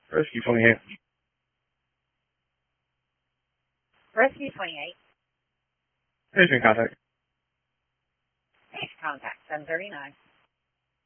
Rescue 28. Rescue 28. Who's in contact? Next contact, 739.